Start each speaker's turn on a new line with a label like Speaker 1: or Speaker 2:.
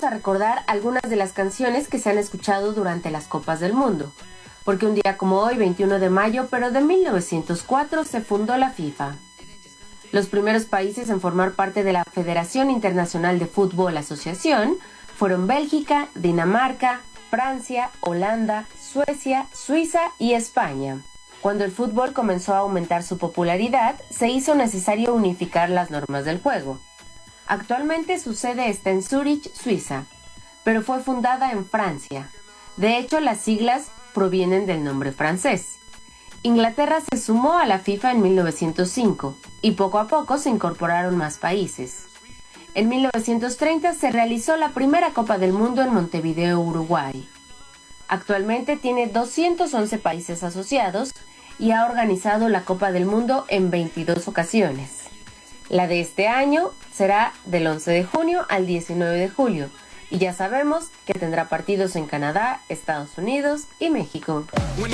Speaker 1: vamos a recordar algunas de las canciones que se han escuchado durante las Copas del Mundo. Porque un día como hoy, 21 de mayo, pero de 1904, se fundó la FIFA. Los primeros países en formar parte de la Federación Internacional de Fútbol Asociación fueron Bélgica, Dinamarca, Francia, Holanda, Suecia, Suiza y España. Cuando el fútbol comenzó a aumentar su popularidad, se hizo necesario unificar las normas del juego. Actualmente su sede está en Zúrich, Suiza, pero fue fundada en Francia. De hecho, las siglas provienen del nombre francés. Inglaterra se sumó a la FIFA en 1905 y poco a poco se incorporaron más países. En 1930 se realizó la primera Copa del Mundo en Montevideo, Uruguay. Actualmente tiene 211 países asociados y ha organizado la Copa del Mundo en 22 ocasiones. La de este año será del 11 de junio al 19 de julio y ya sabemos que tendrá partidos en Canadá, Estados Unidos y México.